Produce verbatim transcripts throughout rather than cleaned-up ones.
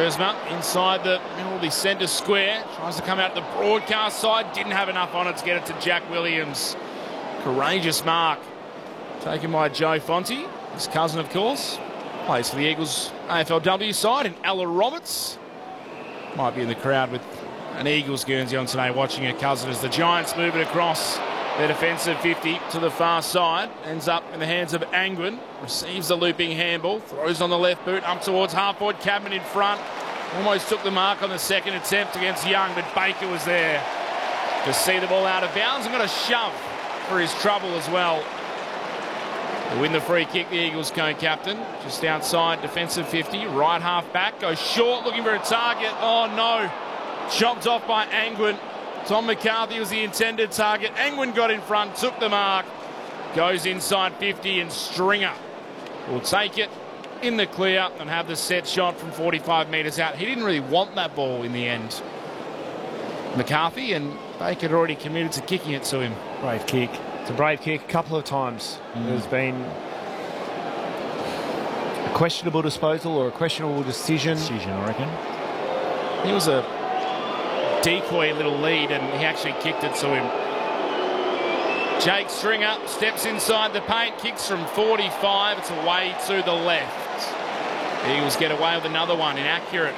Bersma inside the middle of the centre square. Tries to come out the broadcast side. Didn't have enough on it to get it to Jack Williams. Courageous mark. Taken by Joe Fonte. His cousin, of course. Plays for the Eagles A F L W side. And Ella Roberts might be in the crowd with an Eagles Guernsey on today watching her cousin as the Giants move it across their defensive fifty to the far side. Ends up in the hands of Angwin. Receives the looping handball. Throws on the left boot up towards half-forward. Cadman in front. Almost took the mark on the second attempt against Young, but Baker was there to see the ball out of bounds and got a shove for his trouble as well. To win the free kick, the Eagles co-captain. Just outside defensive fifty. Right half back. Goes short looking for a target. Oh no. Chopped off by Angwin. Tom McCarthy was the intended target. Angwin got in front, took the mark. Goes inside fifty and Stringer will take it in the clear and have the set shot from forty-five metres out. He didn't really want that ball in the end, McCarthy, and Baker had already committed to kicking it to him. Brave kick. It's a brave kick a couple of times. Mm. There's been a questionable disposal or a questionable decision. Decision, I reckon. He was a decoy little lead and he actually kicked it to him. Jake Stringer steps inside the paint, kicks from forty-five. It's away to the left. The Eagles get away with another one. Inaccurate.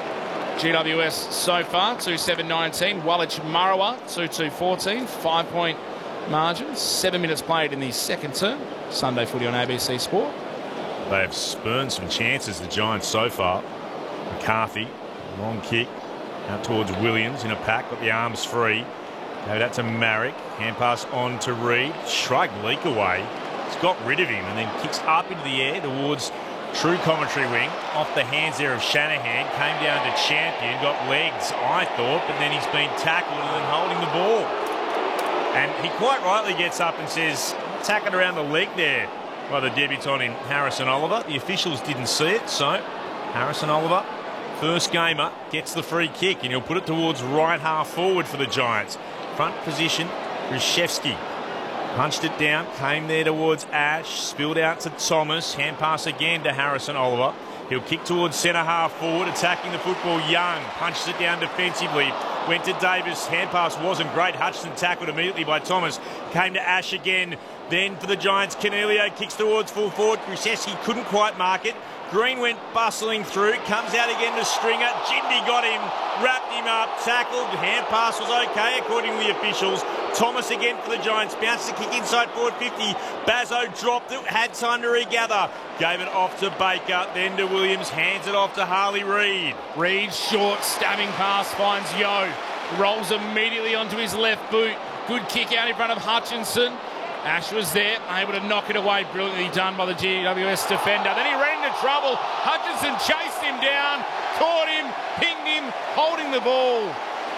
G W S so far, two seven nineteen. Wallich Marawa, two two fourteen. Five-point margin. Seven minutes played in the second term. Sunday footy on A B C Sport. They have spurned some chances, the Giants, so far. McCarthy, long kick. Out towards Williams in a pack, got the arms free. Gave that to Marek. Hand pass on to Reid. Shrugged Leak away. He's got rid of him and then kicks up into the air towards true commentary wing. Off the hands there of Shanahan. Came down to Champion. Got legs, I thought, but then he's been tackled and then holding the ball. And he quite rightly gets up and says, tackled around the leg there by the debutant in Harrison Oliver. The officials didn't see it, so Harrison Oliver, first gamer, gets the free kick and he'll put it towards right half forward for the Giants. Front position, Reshevsky. Punched it down, came there towards Ash, spilled out to Thomas. Hand pass again to Harrison Oliver. He'll kick towards centre half forward, attacking the football. Young punches it down defensively. Went to Davis. Hand pass wasn't great. Hutchison tackled immediately by Thomas. Came to Ash again. Then for the Giants, Canelio kicks towards full forward. Reshevsky couldn't quite mark it. Green went bustling through, comes out again to Stringer. Jindy got him, wrapped him up, tackled. Hand pass was okay according to the officials. Thomas again for the Giants, bounced the kick inside forward fifty. Bazo dropped it, had time to regather. Gave it off to Baker, then to Williams, hands it off to Harley Reid. Reid short, stabbing pass, finds Yo. Rolls immediately onto his left boot. Good kick out in front of Hutchinson. Ash was there, able to knock it away. Brilliantly done by the G W S defender. Then he ran into trouble. Hutchinson chased him down, caught him, pinged him, holding the ball.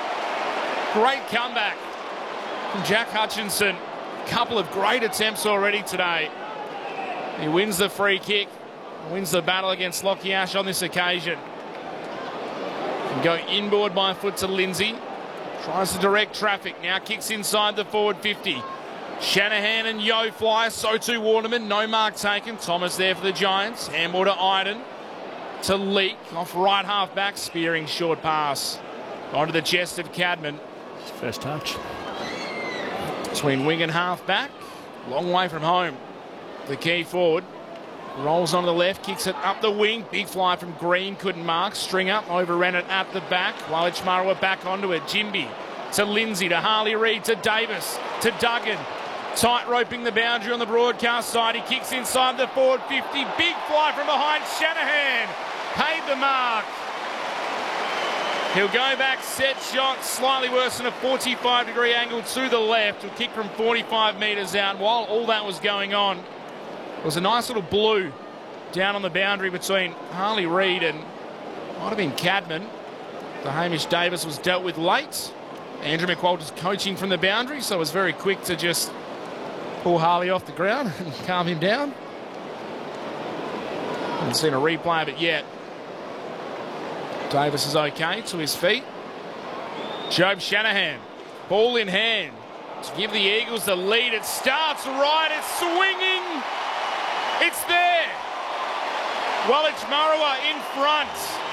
Great comeback from Jack Hutchinson. A couple of great attempts already today. He wins the free kick, wins the battle against Lockie Ash on this occasion. Can go inboard by foot to Lindsay. Tries to direct traffic, now kicks inside the forward fifty. Shanahan and Yo fly, so too Waterman, no mark taken. Thomas there for the Giants. Handball to Iden. To Leak, off right half back, spearing short pass. Onto the chest of Cadman. First touch. Between wing and half back, long way from home. The key forward. Rolls on the left, kicks it up the wing. Big fly from Green, couldn't mark. Stringer overran it at the back. Wallich Marawa back onto it. Jimby to Lindsay, to Harley Reid, to Davis, to Duggan. Tight roping the boundary on the broadcast side. He kicks inside the forward fifty. Big fly from behind. Shanahan paid the mark. He'll go back, set shot, slightly worse than a forty-five degree angle to the left. He'll kick from forty-five metres out. While all that was going on, it was a nice little blue down on the boundary between Harley Reid and might have been Cadman. The Hamish Davis was dealt with late. Andrew McWalter's coaching from the boundary, so was very quick to just pull Harley off the ground and calm him down. Haven't seen a replay of it yet. Davis is okay to his feet. Job Shanahan, ball in hand to give the Eagles the lead. It starts right, it's swinging. It's there. Wallich Marawa in front.